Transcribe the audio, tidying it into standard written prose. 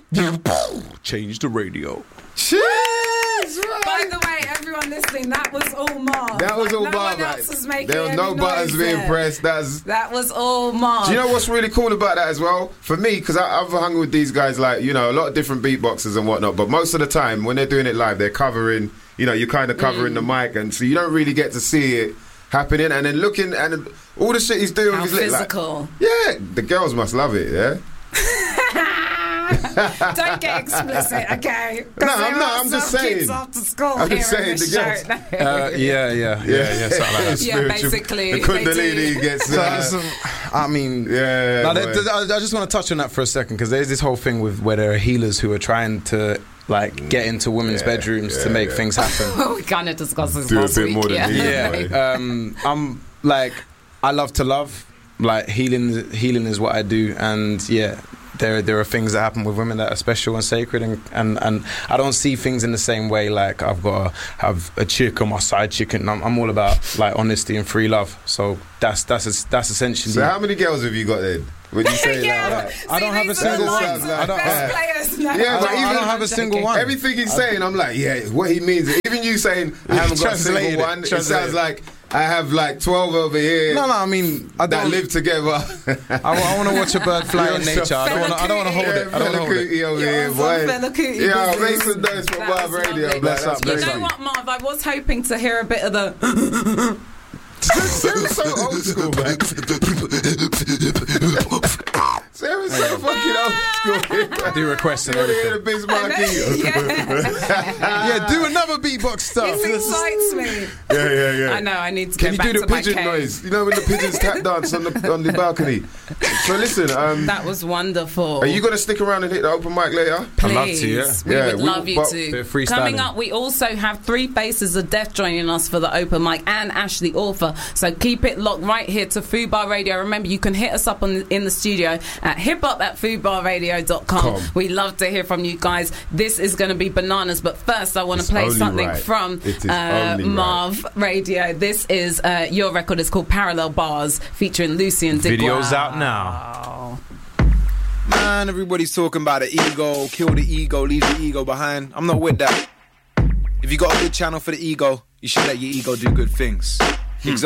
Change the radio. Cheers! By the way, everyone listening, that was all Marv. That was all no Marv. one else was making there was any no buttons noise being there. pressed. That was all Marv. Do you know what's really cool about that as well? For me, because I've hung with these guys, like, you know, a lot of different beatboxers and whatnot, but most of the time when they're doing it live, they're covering, you know, you're kind of covering the mic, and so you don't really get to see it happening. And then looking, and all the shit he's doing How with his physical. like, yeah, the girls must love it, yeah? Don't get explicit, okay? No, I'm just saying. Kids after school I'm just hearing saying this the show. Yeah, something like that. Yeah, basically, The Kundalini they gets... I mean, yeah, no, boy. I just want to touch on that for a second, because there's this whole thing with where there are healers who are trying to like get into women's bedrooms to make things happen. we kind of discussed this Do a last bit week. more than I'm like, I love to love. Like healing is what I do, and yeah, there are things that happen with women that are special and sacred, and I don't see things in the same way. Like I've got to have a chick on my side chick, and I'm all about like honesty and free love. So that's essentially. So how many girls have you got then? When you say that, I don't have a single one. I don't have a single one. Everything he's saying, I'm like, yeah, what he means. Even you saying I haven't got a single one, it sounds like I have like 12 over here. No, I mean, that live together. I want to watch a bird fly in nature. I don't want to hold it. I don't want to hold it. Over here, boy. Yeah, make some noise for Marv Radio. Bless up. You know what, Marv? I was hoping to hear a bit of the... Sarah's so old school, man. Sarah's so fucking old school. Do requests and everything. The Bismarcky. Yeah, do another beatbox stuff. It excites me. Yeah. I know, I need to Can get you back do to the my pigeon cave. noise? You know when the pigeons tap dance on the balcony. So listen, that was wonderful. are you going to stick around and hit the open mic later? Please, I'd love to, yeah. We would love you to. Bit of freestyling. Coming up, we also have 3 Faces of Death joining us for the open mic, and Ashley Author. So keep it locked right here to Fubar Radio. Remember, you can hit us up in the studio at hiphop@fubarradio.com. We love to hear from you guys. This is going to be bananas, but first I want to play something from Marv Radio. This is your record. It's called Parallel Bars, featuring Lucy and Digwell. Video's out now. Man, everybody's talking about the ego, kill the ego, leave the ego behind. I'm not with that. If you got a good channel for the ego, you should let your ego do good things.